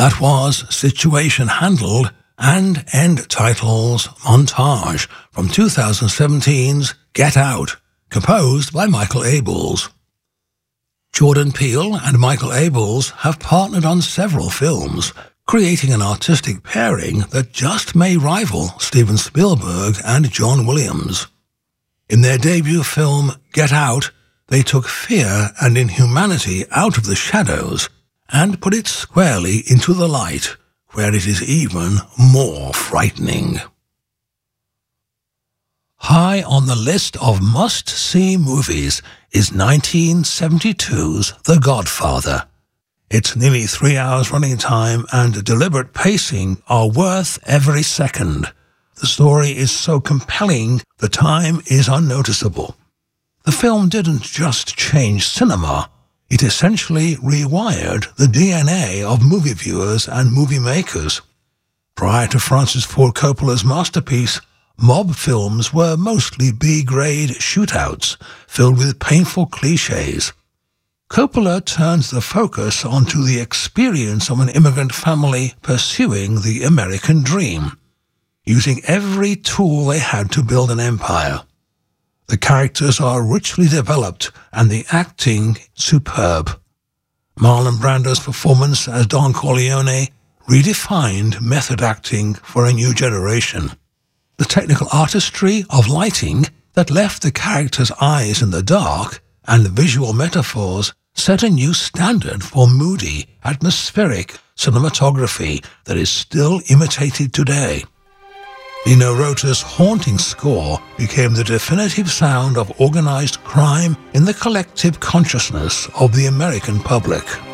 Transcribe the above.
That was Situation Handled and End Titles Montage from 2017's Get Out, composed by Michael Abels. Jordan Peele and Michael Abels have partnered on several films, creating an artistic pairing that just may rival Steven Spielberg and John Williams. In their debut film, Get Out, they took fear and inhumanity out of the shadows and put it squarely into the light, where it is even more frightening. High on the list of must-see movies is 1972's The Godfather. Its nearly 3 hours running time and deliberate pacing are worth every second. The story is so compelling, the time is unnoticeable. The film didn't just change cinema, it essentially rewired the DNA of movie viewers and movie makers. Prior to Francis Ford Coppola's masterpiece, mob films were mostly B-grade shootouts filled with painful cliches. Coppola turns the focus onto the experience of an immigrant family pursuing the American dream, using every tool they had to build an empire. The characters are richly developed and the acting superb. Marlon Brando's performance as Don Corleone redefined method acting for a new generation. The technical artistry of lighting that left the characters' eyes in the dark and the visual metaphors set a new standard for moody, atmospheric cinematography that is still imitated today. Nino Rota's haunting score became the definitive sound of organized crime in the collective consciousness of the American public.